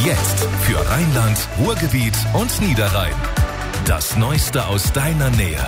Jetzt für Rheinland, Ruhrgebiet und Niederrhein. Das Neueste aus deiner Nähe.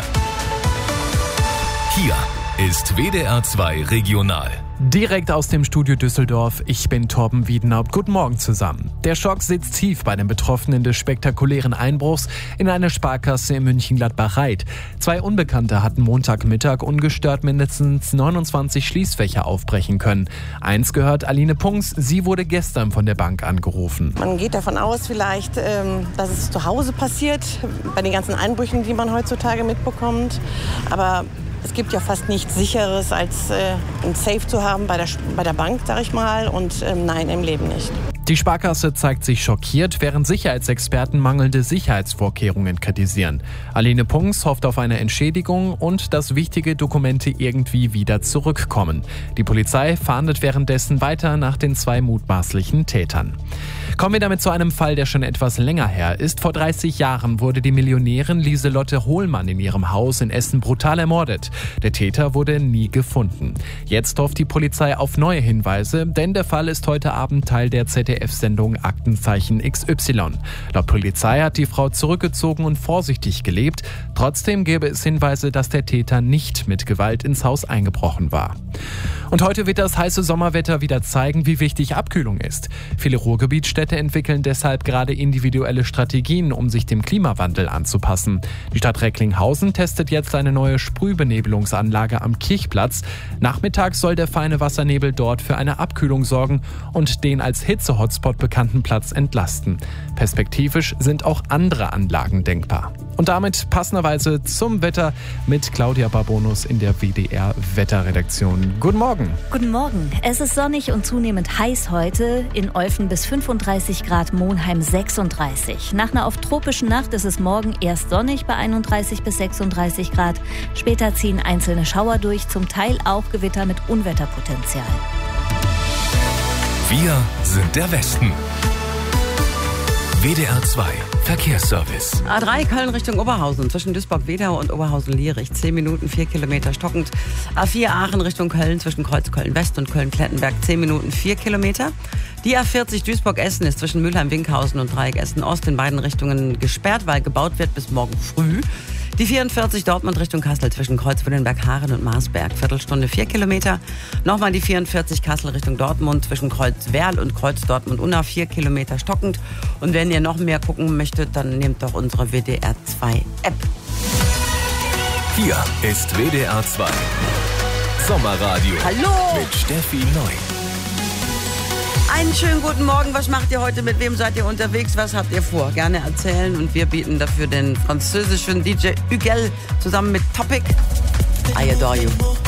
Hier ist WDR 2 Regional. Direkt aus dem Studio Düsseldorf, ich bin Torben Wiedenhaupt. Guten Morgen zusammen. Der Schock sitzt tief bei den Betroffenen des spektakulären Einbruchs in eine Sparkasse in München-Gladbach-Reit. 2 Unbekannte hatten Montagmittag ungestört mindestens 29 Schließfächer aufbrechen können. Eins gehört Aline Punks, sie wurde gestern von der Bank angerufen. Man geht davon aus vielleicht, dass es zu Hause passiert, bei den ganzen Einbrüchen, die man heutzutage mitbekommt. Aber es gibt ja fast nichts Sicheres, als ein Safe zu haben bei der Bank, sag ich mal. Und nein, im Leben nicht. Die Sparkasse zeigt sich schockiert, während Sicherheitsexperten mangelnde Sicherheitsvorkehrungen kritisieren. Aline Punks hofft auf eine Entschädigung und dass wichtige Dokumente irgendwie wieder zurückkommen. Die Polizei fahndet währenddessen weiter nach den 2 mutmaßlichen Tätern. Kommen wir damit zu einem Fall, der schon etwas länger her ist. Vor 30 Jahren wurde die Millionärin Lieselotte Hohlmann in ihrem Haus in Essen brutal ermordet. Der Täter wurde nie gefunden. Jetzt hofft die Polizei auf neue Hinweise, denn der Fall ist heute Abend Teil der ZDF-Sendung Aktenzeichen XY. Laut Polizei hat die Frau zurückgezogen und vorsichtig gelebt. Trotzdem gäbe es Hinweise, dass der Täter nicht mit Gewalt ins Haus eingebrochen war. Und heute wird das heiße Sommerwetter wieder zeigen, wie wichtig Abkühlung ist. Viele Ruhrgebietsstädte entwickeln deshalb gerade individuelle Strategien, um sich dem Klimawandel anzupassen. Die Stadt Recklinghausen testet jetzt eine neue Sprühbenebelungsanlage am Kirchplatz. Nachmittags soll der feine Wassernebel dort für eine Abkühlung sorgen und den als Hitze-Hotspot bekannten Platz entlasten. Perspektivisch sind auch andere Anlagen denkbar. Und damit passenderweise zum Wetter mit Claudia Barbonus in der WDR-Wetterredaktion. Guten Morgen. Guten Morgen. Es ist sonnig und zunehmend heiß heute. In Olfen bis 35 Grad, Monheim 36. Nach einer oft tropischen Nacht ist es morgen erst sonnig bei 31 bis 36 Grad. Später ziehen einzelne Schauer durch, zum Teil auch Gewitter mit Unwetterpotenzial. Wir sind der Westen. WDR 2 Verkehrsservice. A3 Köln Richtung Oberhausen, zwischen Duisburg-Wedau und Oberhausen-Lierich. 10 Minuten, 4 Kilometer stockend. A4 Aachen Richtung Köln, zwischen Kreuz Köln-West und Köln-Klettenberg. 10 Minuten, 4 Kilometer. Die A40 Duisburg-Essen ist zwischen Mülheim-Winkhausen und Dreieck Essen-Ost in beiden Richtungen gesperrt, weil gebaut wird bis morgen früh. Die 44 Dortmund Richtung Kassel zwischen Kreuz-Willenberg-Haaren und Marsberg. Viertelstunde, 4 Kilometer. Nochmal die 44 Kassel Richtung Dortmund zwischen Kreuz-Werl und Kreuz-Dortmund-Unna. 4 Kilometer stockend. Und wenn ihr noch mehr gucken möchtet, dann nehmt doch unsere WDR 2 App. Hier ist WDR 2 Sommerradio. Hallo! Mit Steffi Neu. Einen schönen guten Morgen. Was macht ihr heute? Mit wem seid ihr unterwegs? Was habt ihr vor? Gerne erzählen. Und wir bieten dafür den französischen DJ Hugel zusammen mit Topic. I Adore You.